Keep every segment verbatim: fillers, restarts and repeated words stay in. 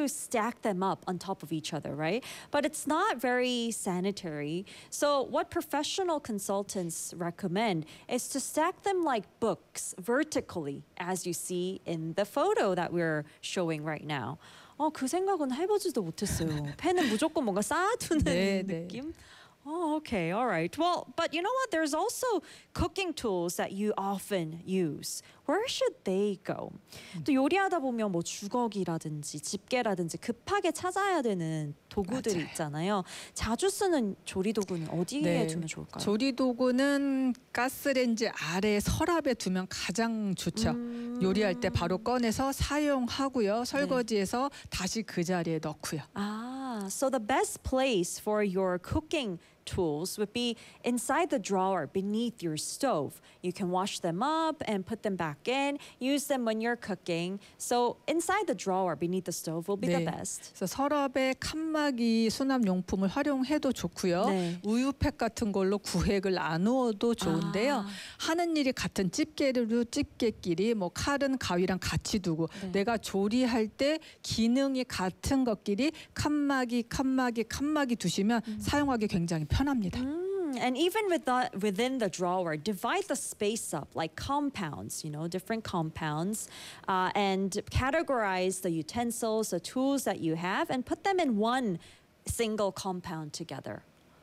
to stack them up on top of each other, right? But it's not very sanitary. So what professional consultants recommend is to stack them like books vertically, as you see in the photo that we're showing right now. 어, 그 생각은 해보지도 못했어요. 펜은 무조건 뭔가 쌓아두는 네, 느낌? Oh, okay, all right. Well, but you know what? There's also cooking tools that you often use. Where should they go? 또 요리하다 보면 뭐 주걱이라든지 집게라든지 급하게 찾아야 되는 도구들이 맞아요. 있잖아요. 자주 쓰는 조리 도구는 어디에 네. 두면 좋을까요? 조리 도구는 가스레인지 아래 서랍에 두면 가장 좋죠. 음... 요리할 때 바로 꺼내서 사용하고요. 설거지해서 네. 다시 그 자리에 넣고요. Ah, so the best place for your cooking tools would be inside the drawer beneath your stove. You can wash them up and put them back in. Use them when you're cooking. So inside the drawer beneath the stove will be 네. the best. 그래서 서랍에 칸막이 수납 용품을 활용해도 좋고요. 네. 우유팩 같은 걸로 구획을 나누어도 좋은데요. 아. 하는 일이 같은 집게로 집게끼리 뭐 칼은 가위랑 같이 두고 네. 내가 조리할 때 기능이 같은 것끼리 칸막이 칸막이 칸막이 두시면 음. 사용하기 굉장히 편합니다. Mm, and even with the, within the drawer, divide the space up like compounds, you know, different compounds, uh, and categorize the utensils, the tools that you have, and put them in one single compound together.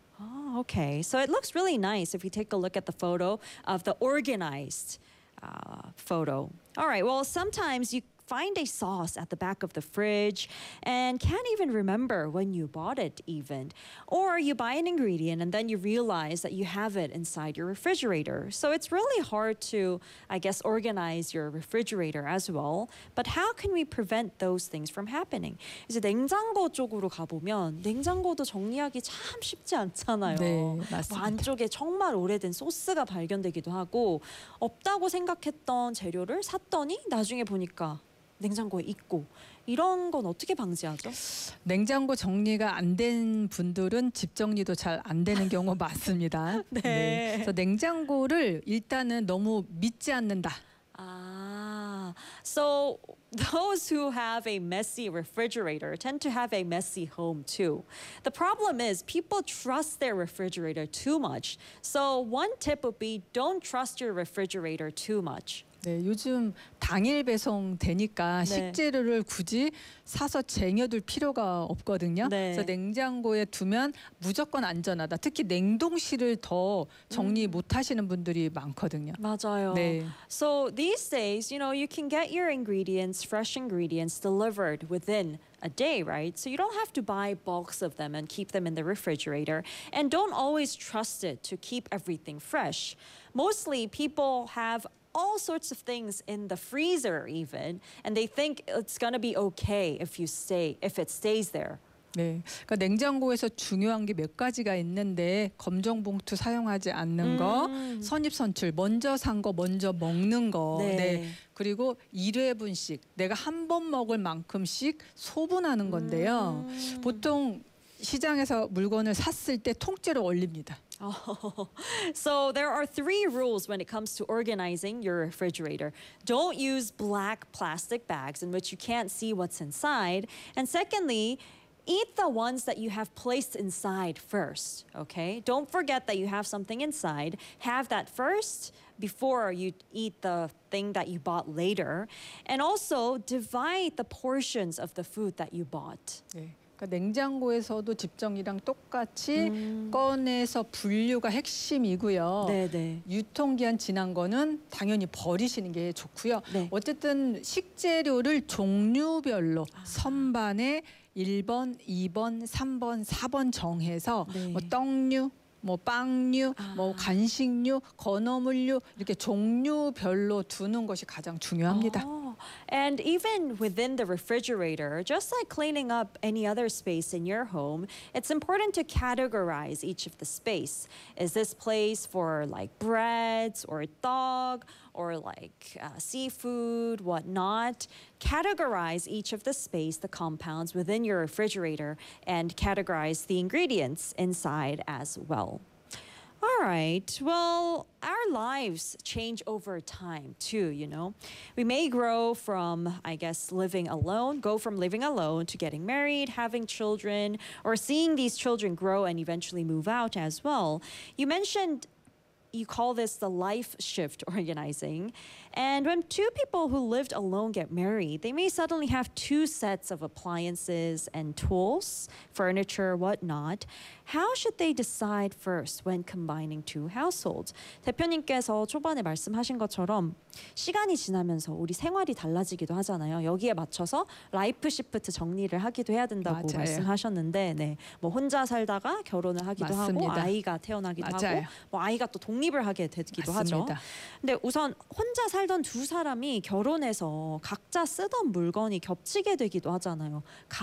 Oh, okay. So it looks really nice if you take a look at the photo of the organized uh, photo. All right. Well, sometimes you find a sauce at the back of the fridge and can't even remember when you bought it even. Or you buy an ingredient and then you realize that you have it inside your refrigerator. So it's really hard to, I guess, organize your refrigerator as well. But how can we prevent those things from happening? 이제 냉장고 쪽으로 가보면 냉장고도 정리하기 참 쉽지 않잖아요. 네, 맞습니다. 뭐 안쪽에 정말 오래된 소스가 발견되기도 하고 없다고 생각했던 재료를 샀더니 나중에 보니까 냉장고에 있고 이런 건 어떻게 방지하죠? 냉장고 정리가 안 된 분들은 집 정리도 잘 안 되는 경우 많습니다. 네. 네. 그래서 냉장고를 일단은 너무 믿지 않는다. Ah, so those who have a messy refrigerator tend to have a messy home too. The problem is people trust their refrigerator too much. So one tip would be don't trust your refrigerator too much. 네, 요즘 당일 배송 되니까 네. 식재료를 굳이 사서 쟁여둘 필요가 없거든요. 네. 그래서 냉장고에 두면 무조건 안전하다. 특히 냉동실을 더 정리 음. 못 하시는 분들이 많거든요. 맞아요. 네. So these days, you know, you can get your ingredients, fresh ingredients delivered within a day, right? So you don't have to buy bulks of them and keep them in the refrigerator. And don't always trust it to keep everything fresh. Mostly people have all sorts of things in the freezer even, and they think it's gonna be okay if you stay, if it stays there. 네, 그러니까 냉장고에서 중요한 게 몇 가지가 있는데 검정 봉투 사용하지 않는 거, 음. 선입선출, 먼저 산 거 먼저 먹는 거, 네. 네. 그리고 일회분식, 내가 한 번 먹을 만큼씩 소분하는 건데요. 음. 보통 시장에서 물건을 샀을 때 통째로 얼립니다. Oh. So there are three rules when it comes to organizing your refrigerator. Don't use black plastic bags in which you can't see what's inside. And secondly, eat the ones that you have placed inside first, okay? Don't forget that you have something inside. Have that first before you eat the thing that you bought later. And also divide the portions of the food that you bought. 네. 그러니까 냉장고에서도 집 정리랑 똑같이 음. 꺼내서 분류가 핵심이고요. 네네. 유통기한 지난 거는 당연히 버리시는 게 좋고요. 네. 어쨌든 식재료를 종류별로 아. 선반에 일 번, 이 번, 삼 번, 사 번 정해서 네. 뭐 떡류, 뭐 빵류, 아. 뭐 간식류, 건어물류 이렇게 종류별로 두는 것이 가장 중요합니다. Oh. And even within the refrigerator, just like cleaning up any other space in your home, it's important to categorize each of the space. Is this place for like breads or dog or like uh, seafood, whatnot? Categorize each of the space, the compounds within your refrigerator, and categorize the ingredients inside as well. All right. Well, our lives change over time too, you know. We may grow from, I guess, living alone, go from living alone to getting married, having children, or seeing these children grow and eventually move out as well. You mentioned you call this the life shift organizing. And when two people who lived alone get married, they may suddenly have two sets of appliances and tools, furniture, whatnot. How should they decide first when combining two households? 대표님께서 초반에 말씀하신 것처럼 시간이 지나면서 우리 생활이 달라지기도 하잖아요. 여기에 맞춰서 라이프 시프트 정리를 하기도 해야 된다고 맞아요. 말씀하셨는데, 네, 뭐 혼자 살다가 결혼을 하기도 맞습니다. 하고 아이가 태어나기도 맞아요. 하고, 뭐 아이가 또 독립을 하게 되기도 하죠. 맞습니다. 근데 우선 혼자 살던 두 사람이 결혼해서 각자 쓰던 물건이 겹치게 되기도 하잖아요.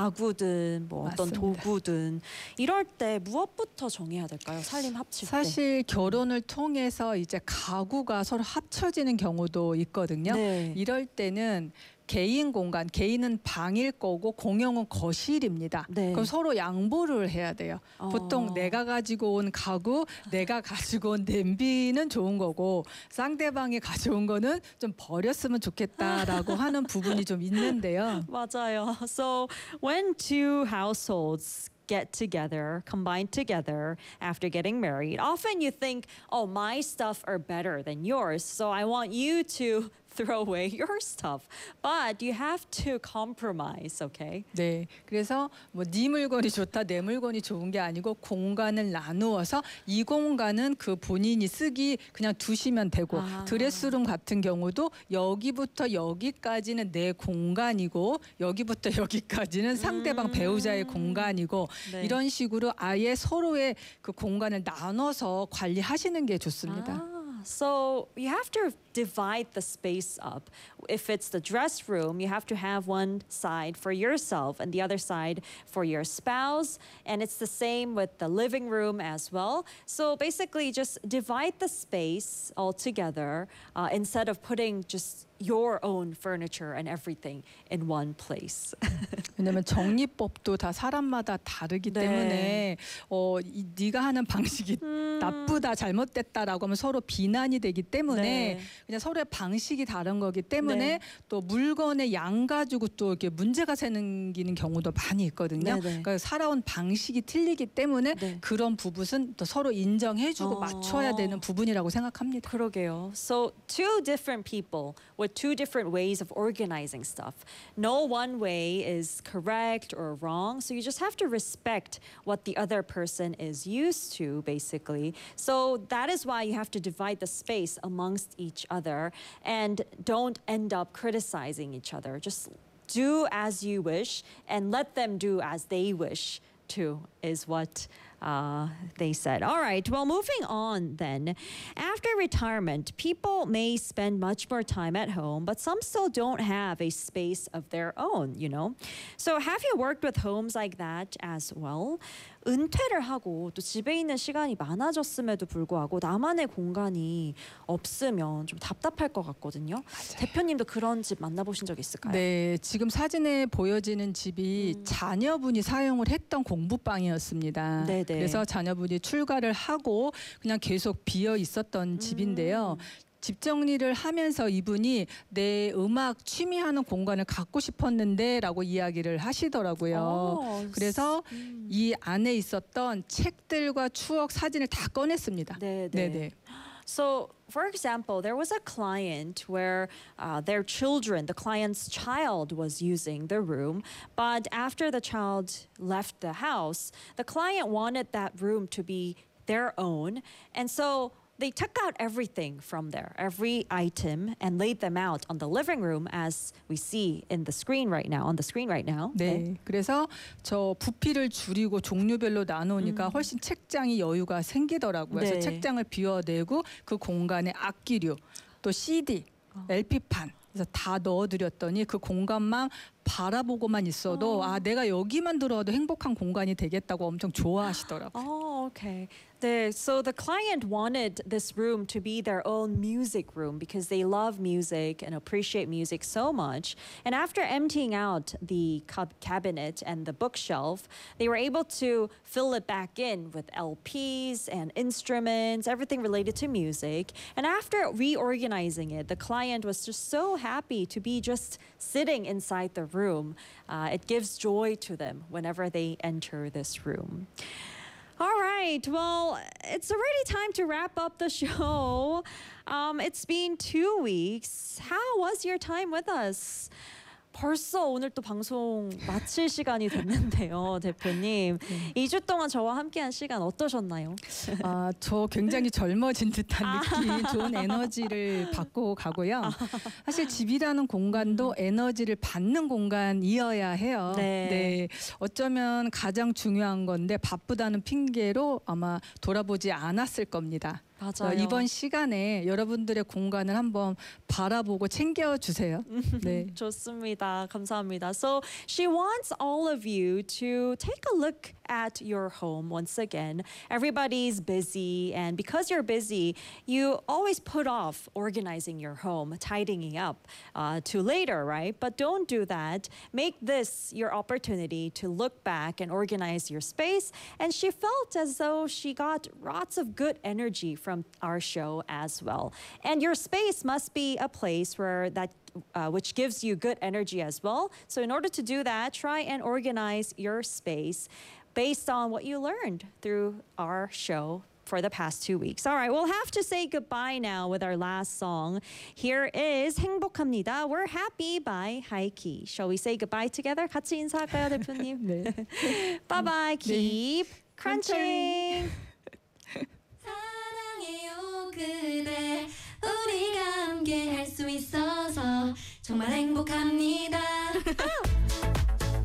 가구든 뭐 어떤 맞습니다. 도구든. 이럴 때 무엇부터 정해야 될까요? 살림 합칠 때. 사실 결혼을 통해서 이제 가구가 서로 합쳐지는 경우도 있거든요. 네. 이럴 때는 개인 공간, 개인은 방일 거고 공용은 거실입니다. 네. 그럼 서로 양보를 해야 돼요. 어. 보통 내가 가지고 온 가구, 내가 가지고 온 냄비는 좋은 거고 상대방이 가져온 거는 좀 버렸으면 좋겠다라고 하는 부분이 좀 있는데요. 맞아요. So when two households get together, combine together after getting married, often you think, oh, my stuff are better than yours, so I want you to throw away your stuff. But you have to compromise, okay? 네, 그래서 뭐 네 물건이 좋다, 내 물건이 좋은 게 아니고 공간을 나누어서 이 공간은 그 본인이 쓰기 그냥 두시면 되고 아. 드레스룸 같은 경우도 여기부터 여기까지는 내 공간이고 여기부터 여기까지는 상대방 음. 배우자의 공간이고 네. 이런 식으로 아예 서로의 그 공간을 나눠서 관리하시는 게 좋습니다. Ah, so you have to divide the space up. If it's the dress room, you have to have one side for yourself and the other side for your spouse. And it's the same with the living room as well. So basically, just divide the space all together uh, instead of putting just your own furniture and everything in one place. 왜냐면 정리법도 다 사람마다 다르기 네. 때문에 어, 이, 네가 하는 방식이 음. 나쁘다 잘못됐다라고 하면 서로 비난이 되기 때문에 네. 그냥 서로의 방식이 다른 거기 때문에 네. 또 물건의 양 가지고 또 이렇게 문제가 생기는 경우도 많이 있거든요. 네, 네. 그러니까 살아온 방식이 틀리기 때문에 네. 그런 부분은 또 서로 인정해주고 어. 맞춰야 되는 부분이라고 생각합니다. 그러게요. So two different people with two different ways of organizing stuff. No one way is correct or wrong. So you just have to respect what the other person is used to, basically. So that is why you have to divide the space amongst each other and don't end up criticizing each other. Just do as you wish and let them do as they wish too, is what uh, they said. All right, well, moving on then. After retirement, people may spend much more time at home, but some still don't have a space of their own, you know? So have you worked with homes like that as well? 은퇴를 하고 또 집에 있는 시간이 많아졌음에도 불구하고 나만의 공간이 없으면 좀 답답할 것 같거든요. 대표님도 그런 집 만나보신 적 있을까요? 네, 지금 사진에 보여지는 집이 음. 자녀분이 사용을 했던 공부방이었습니다. 네네. 그래서 자녀분이 출가를 하고 그냥 계속 비어 있었던 음. 집인데요. 집 정리를 하면서 이분이 내 음악 취미하는 공간을 갖고 싶었는데라고 이야기를 하시더라고요. 어, 그래서 음. 이 안에 있었던 책들과 추억 사진을 다 꺼냈습니다. 네, 네, 네. 네. So, for example, there was a client where uh, their children, the client's child was using the room, but after the child left the house, the client wanted that room to be their own. And so they took out everything from there, every item, and laid them out on the living room as we see in the screen right now, on the screen right now. 네, 그래서 저 부피를 줄이고 종류별로 나누니까 훨씬 책장이 여유가 생기더라고요. 네. 그래서 책장을 비워내고 그 공간에 악기류, 또 씨디, 엘피판 그래서 다 넣어드렸더니 그 공간만 바라보고만 있어도 어. 아 내가 여기만 들어와도 행복한 공간이 되겠다고 엄청 좋아하시더라고요. Oh, Okay. The, so the client wanted this room to be their own music room because they love music and appreciate music so much. And after emptying out the cab- cabinet and the bookshelf, they were able to fill it back in with L Ps and instruments, everything related to music. And after reorganizing it, the client was just so happy to be just sitting inside the room. Uh, it gives joy to them whenever they enter this room. All right. Well, it's already time to wrap up the show. Um, it's been two weeks. How was your time with us? 벌써 오늘 또 방송 마칠 시간이 됐는데요, 대표님. 이 주 동안 저와 함께한 시간 어떠셨나요? 아, 저 굉장히 젊어진 듯한 느낌, 좋은 에너지를 받고 가고요. 사실 집이라는 공간도 에너지를 받는 공간이어야 해요. 네. 네, 어쩌면 가장 중요한 건데 바쁘다는 핑계로 아마 돌아보지 않았을 겁니다. 맞아요. 이번 시간에 여러분들의 공간을 한번 바라보고 챙겨주세요. 네. 좋습니다. 감사합니다. So she wants all of you to take a look at your home once again. Everybody's busy, and because you're busy, you always put off organizing your home, tidying up uh, to later, right? But don't do that. Make this your opportunity to look back and organize your space. And she felt as though she got lots of good energy from our show as well. And your space must be a place where that uh, which gives you good energy as well. So in order to do that, try and organize your space based on what you learned through our show for the past two weeks. All right, we'll have to say goodbye now with our last song. Here is 행복합니다. We're Happy by Haiki. Shall we say goodbye together? 같이 인사할까요, 대표님? 네. Bye bye. Keep crunching. 사랑해요 그대 우리가 함께 할 수 있어서 정말 행복합니다.